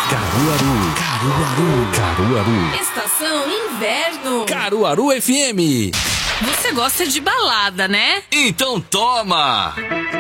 Caruaru. Estação Inverno. Caruaru FM. Você gosta de balada, né? Então toma!